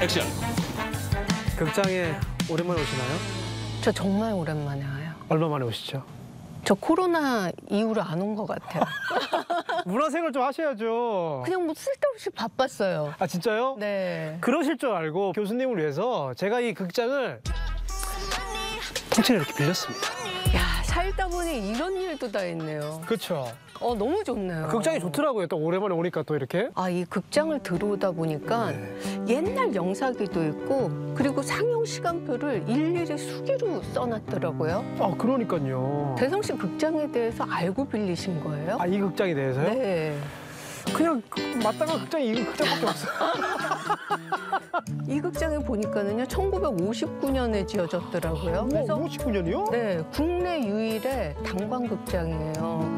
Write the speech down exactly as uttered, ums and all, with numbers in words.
액션. 극장에 오랜만에 오시나요? 저 정말 오랜만에 와요. 얼마 만에 오시죠? 저 코로나 이후로 안 온 것 같아요. 문화생활 좀 하셔야죠. 그냥 뭐 쓸데없이 바빴어요. 아 진짜요? 네. 그러실 줄 알고 교수님을 위해서 제가 이 극장을 통째로 이렇게 빌렸습니다. 야, 살다 보니 이런 일도 다 있네요. 그렇죠. 어, 너무 좋네요. 극장이 좋더라고요. 또 오랜만에 오니까 또 이렇게. 아, 이 극장을 들어오다 보니까 네. 옛날 영사기도 있고 그리고 상영 시간표를 일일이 수기로 써놨더라고요. 아 그러니까요. 대성 씨 극장에 대해서 알고 빌리신 거예요? 아 이 극장에 대해서요? 네. 그냥 그, 마땅한 극장이 이 극장밖에 없어요. 이 극장에 보니까는요, 천구백오십구 년에 지어졌더라고요. 그래서 오십구 년이요? 네, 국내 유일의 단관극장이에요.